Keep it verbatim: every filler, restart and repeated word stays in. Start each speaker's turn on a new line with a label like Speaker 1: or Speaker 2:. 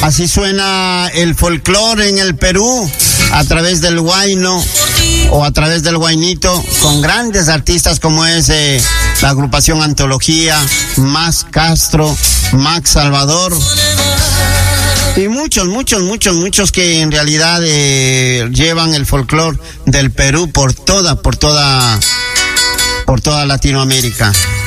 Speaker 1: Así suena el folclore en el Perú, a través del huayno o a través del huaynito, con grandes artistas como es eh, la agrupación Antología, Max Castro, Max Salvador, y muchos, muchos, muchos, muchos que en realidad eh, llevan el folclore del Perú por toda, por toda, por toda Latinoamérica.